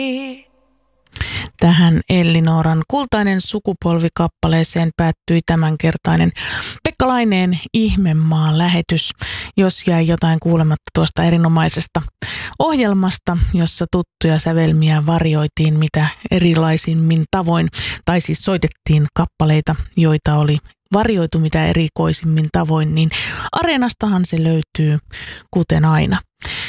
Tähän Ellinoran Kultainen sukupolvi-kappaleeseen päättyi tämänkertainen Pekka Laineen Ihmemaan lähetys. Jos jäi jotain kuulematta tuosta erinomaisesta ohjelmasta, jossa tuttuja sävelmiä varjoitiin mitä erilaisimmin tavoin, tai siis soitettiin kappaleita, joita oli varjoitu mitä erikoisimmin tavoin, niin Areenastahan se löytyy kuten aina.